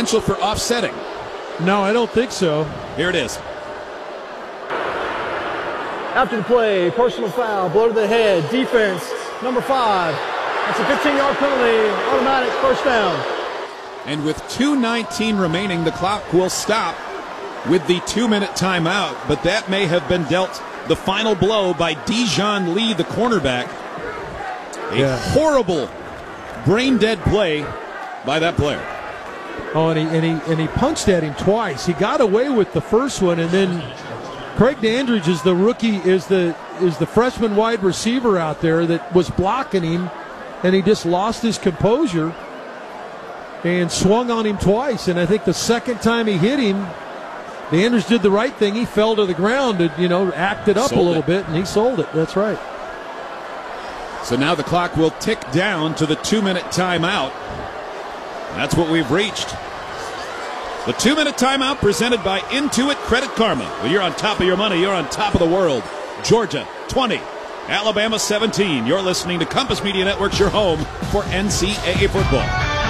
potential for offsetting? No, I don't think so. Here it is. After the play, personal foul, blow to the head, defense, number 5. That's a 15-yard penalty, automatic first down. And with 2:19 remaining, the clock will stop with the 2-minute timeout, but that may have been dealt the final blow by Dijon Lee, the cornerback. A horrible, brain-dead play by that player. Oh, and he punched at him twice. He got away with the first one, and then Craig Dandridge is the rookie, is the freshman wide receiver out there that was blocking him, and he just lost his composure and swung on him twice. And I think the second time he hit him, Dandridge did the right thing. He fell to the ground and, acted up a little bit, and he sold it. That's right. So now the clock will tick down to the 2-minute timeout. That's what we've reached. The 2-minute timeout presented by Intuit Credit Karma. Well, you're on top of your money. You're on top of the world. Georgia 20, Alabama 17. You're listening to Compass Media Networks, your home for NCAA football.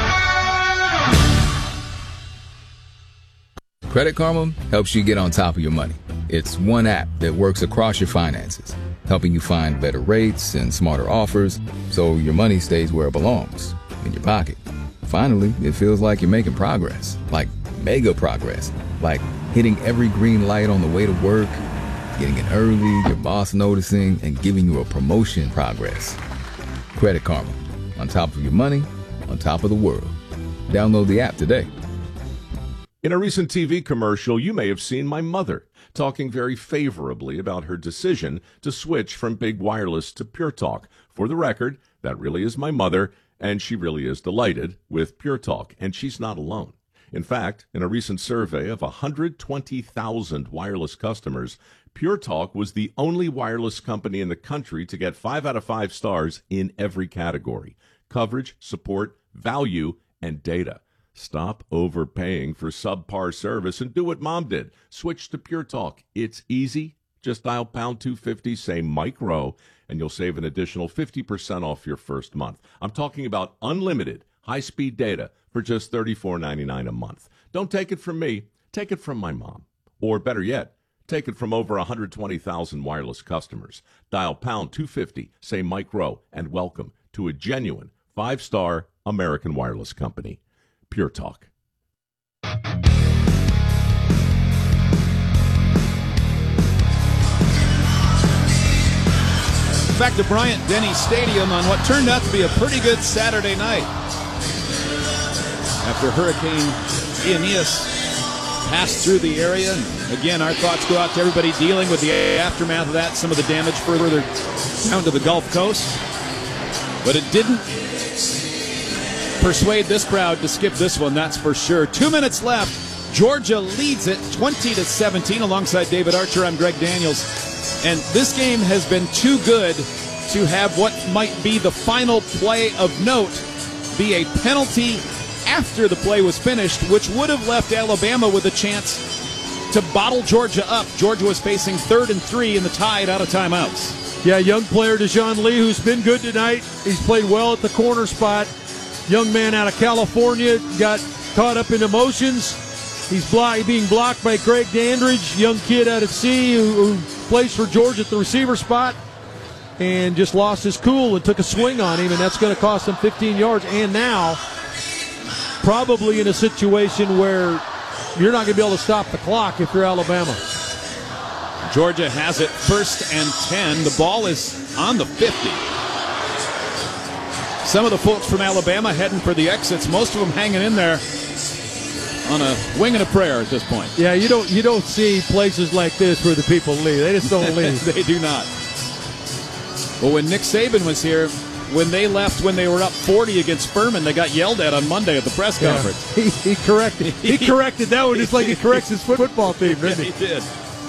Credit Karma helps you get on top of your money. It's one app that works across your finances, helping you find better rates and smarter offers so your money stays where it belongs, in your pocket. Finally, it feels like you're making progress, like mega progress, like hitting every green light on the way to work, getting in early, your boss noticing, and giving you a promotion progress. Credit Karma, on top of your money, on top of the world. Download the app today. In a recent TV commercial, you may have seen my mother talking very favorably about her decision to switch from Big Wireless to Pure Talk. For the record, that really is my mother, and she really is delighted with Pure Talk, and she's not alone. In fact, in a recent survey of 120,000 wireless customers, Pure Talk was the only wireless company in the country to get 5 out of 5 stars in every category: coverage, support, value, and data. Stop overpaying for subpar service and do what Mom did. Switch to Pure Talk. It's easy. Just dial pound 250, say Mike Rowe, and you'll save an additional 50% off your first month. I'm talking about unlimited high-speed data for just $34.99 a month. Don't take it from me. Take it from my mom. Or better yet, take it from over 120,000 wireless customers. Dial pound 250, say Mike Rowe, and welcome to a genuine 5-star American wireless company. Pure Talk. Back to Bryant-Denny Stadium on what turned out to be a pretty good Saturday night. After Hurricane Ianias passed through the area, and again, our thoughts go out to everybody dealing with the aftermath of that, some of the damage further down to the Gulf Coast. But it didn't persuade this crowd to skip this one, that's for sure. 2 minutes left. Georgia leads it 20-17. Alongside David Archer, I'm Greg Daniels. And this game has been too good to have what might be the final play of note be a penalty after the play was finished, which would have left Alabama with a chance to bottle Georgia up. Georgia was facing 3rd and 3 in the Tide out of timeouts. Yeah, young player Dijon Lee, who's been good tonight. He's played well at the corner spot. Young man out of California, got caught up in emotions. He's being blocked by Craig Dandridge, young kid out of C who plays for Georgia at the receiver spot, and just lost his cool and took a swing on him, and that's going to cost him 15 yards. And now, probably in a situation where you're not going to be able to stop the clock if you're Alabama. Georgia has it 1st and 10. The ball is on the 50. Some of the folks from Alabama heading for the exits, most of them hanging in there on a wing and a prayer at this point. Yeah, you don't see places like this where the people leave. They just don't leave. They do not. Well, when Nick Saban was here, when they left when they were up 40 against Furman, they got yelled at on Monday at the press conference. He corrected that one just like he corrects his football team, didn't he? He did.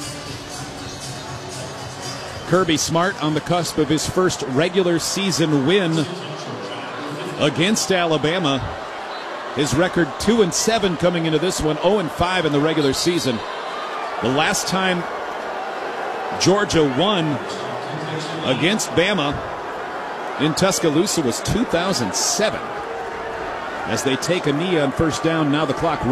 Kirby Smart on the cusp of his first regular season win against Alabama. His record 2-7 coming into this one, 0-5 in the regular season. The last time Georgia won against Bama in Tuscaloosa was 2007. As they take a knee on first down, now the clock